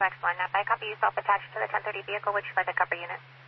Excellent. Now, if I copy you self-attached to the 1030 vehicle, would you like a cover unit?